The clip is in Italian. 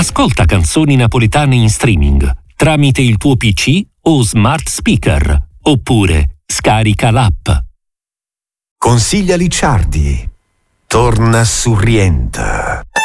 Ascolta canzoni napoletane in streaming tramite il tuo PC o smart speaker, oppure scarica l'app. Consiglia Licciardi. Torna Surrienta.